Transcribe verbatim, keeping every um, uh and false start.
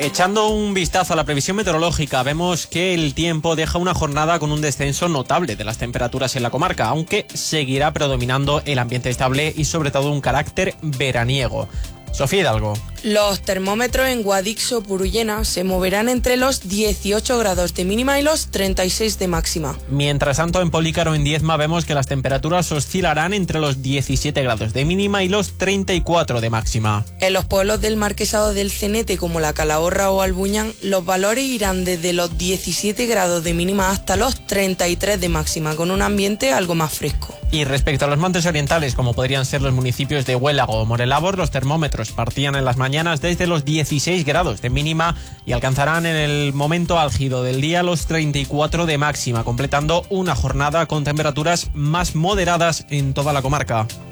Echando un vistazo a la previsión meteorológica, vemos que el tiempo deja una jornada con un descenso notable de las temperaturas en la comarca, aunque seguirá predominando el ambiente estable y sobre todo un carácter veraniego. Sofía Hidalgo. Los termómetros en Guadix o Purullena se moverán entre los dieciocho grados de mínima y los treinta y seis de máxima. Mientras tanto, en Polícaro, en Diezma, vemos que las temperaturas oscilarán entre los diecisiete grados de mínima y los treinta y cuatro de máxima. En los pueblos del Marquesado del Cenete, como la Calahorra o Albuñán, los valores irán desde los diecisiete grados de mínima hasta los treinta y tres de máxima, con un ambiente algo más fresco. Y respecto a los montes orientales, como podrían ser los municipios de Huélago o Morelavor, los termómetros partían en las mañanas desde los dieciséis grados de mínima y alcanzarán en el momento álgido del día los treinta y cuatro de máxima, completando una jornada con temperaturas más moderadas en toda la comarca.